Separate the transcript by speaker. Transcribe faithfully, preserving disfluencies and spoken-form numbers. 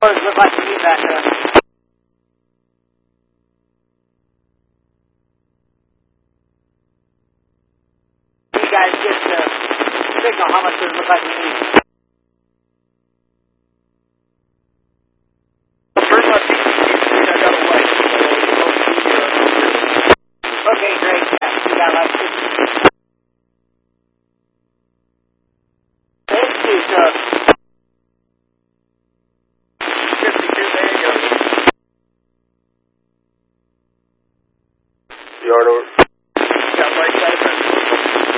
Speaker 1: What does it look like to you back there? You guys get the signal. How much does it look like to you?